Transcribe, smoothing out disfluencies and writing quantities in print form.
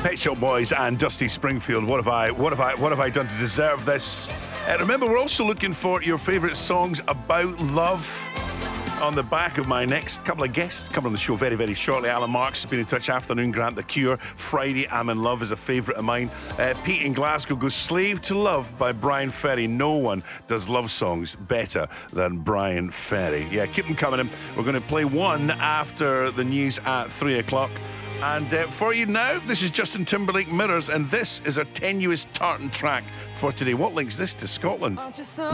Pet Shop Boys and Dusty Springfield. What have I done to deserve this? Remember, we're also looking for your favourite songs about love. On the back of my next couple of guests coming on the show very, very shortly. Alan Marks has been in touch. Afternoon Grant, The Cure. Friday, I'm in Love is a favourite of mine. Pete in Glasgow goes Slave to Love by Brian Ferry. No one does love songs better than Brian Ferry. Yeah, keep them coming in. We're going to play one after the news at 3 o'clock. And for you now, this is Justin Timberlake, Mirrors, and this is a tenuous tartan track for today. What links this to Scotland?